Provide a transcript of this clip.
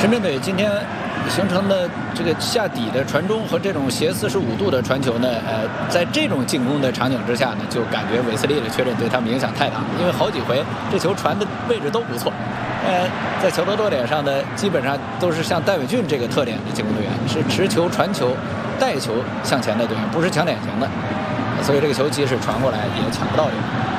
深圳队今天形成的这个下底的传中和这种斜45度的传球呢，在这种进攻的场景之下呢，就感觉韦斯利的缺阵对他们影响太大，因为好几回这球传的位置都不错。在球头多点上的基本上都是像戴伟俊这个特点的进攻队员，是持球、传球、带球向前的队员，不是抢点型的，所以这个球即使传过来也抢不到这个。